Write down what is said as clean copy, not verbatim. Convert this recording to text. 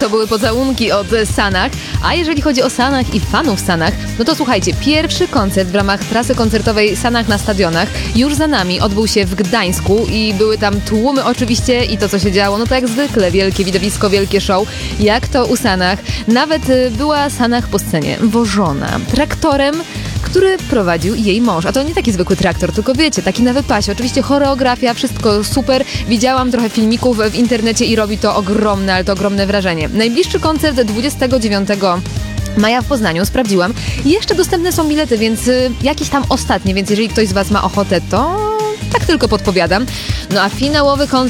były pocałunki od Sanach. A jeżeli chodzi o Sanach i fanów Sanach, no to słuchajcie, pierwszy koncert w ramach trasy koncertowej Sanach na stadionach już za nami odbył się w Gdańsku i były tam tłumy oczywiście i to, co się działo, no to jak zwykle wielkie widowisko, wielkie show, jak to u Sanach. Nawet była Sanach po scenie wożona traktorem, który prowadził jej mąż. A to nie taki zwykły traktor, tylko wiecie, taki na wypasie. Oczywiście choreografia, wszystko super. Widziałam trochę filmików w internecie i robi to ogromne, ale to ogromne wrażenie. Najbliższy koncert 29 maja w Poznaniu, sprawdziłam. Jeszcze dostępne są bilety, więc jakieś tam ostatnie, więc jeżeli ktoś z Was ma ochotę, to tak tylko podpowiadam. No a finałowy koncert